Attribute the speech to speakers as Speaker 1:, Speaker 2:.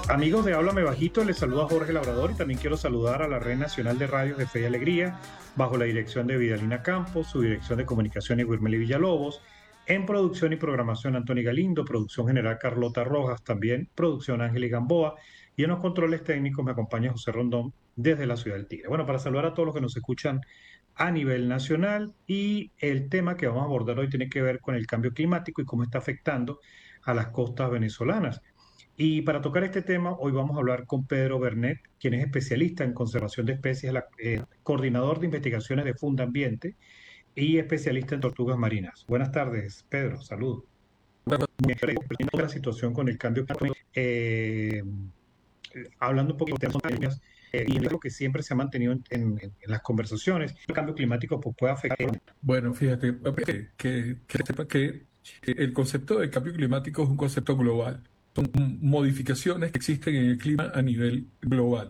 Speaker 1: Amigos de Háblame Bajito, les saluda Jorge Labrador y también quiero saludar a la Red Nacional de Radios de Fe y Alegría, bajo la dirección de Vidalina Campos, su dirección de comunicaciones Wilmely Villalobos, en producción y programación Anthony Galindo, producción general Carlota Rojas, también producción Ángel Gamboa, y en los controles técnicos me acompaña José Rondón desde la ciudad del Tigre. Bueno, para saludar a todos los que nos escuchan a nivel nacional, y el tema que vamos a abordar hoy tiene que ver con el cambio climático y cómo está afectando a las costas venezolanas. Y para tocar este tema, hoy vamos a hablar con Pedro Bernet, quien es especialista en conservación de especies, coordinador de investigaciones de Fundambiente y especialista en tortugas marinas. Buenas tardes, Pedro. Saludos. La situación con el cambio climático, hablando un poco de temas y es lo que siempre se ha mantenido en las conversaciones, el cambio climático pues, puede afectar.
Speaker 2: Bueno, fíjate, que sepa que el concepto de cambio climático es un concepto global. Son modificaciones que existen en el clima a nivel global.